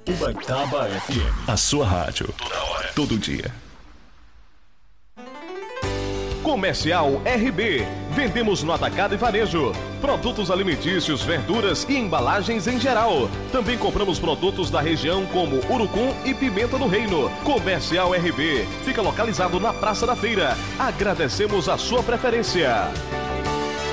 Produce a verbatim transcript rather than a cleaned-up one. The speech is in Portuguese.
Ubaitaba F M. A sua rádio. Toda hora. Todo dia. Comercial R B. Vendemos no atacado e varejo. Produtos alimentícios, verduras e embalagens em geral. Também compramos produtos da região como urucum e pimenta do reino. Comercial R B. Fica localizado na Praça da Feira. Agradecemos a sua preferência.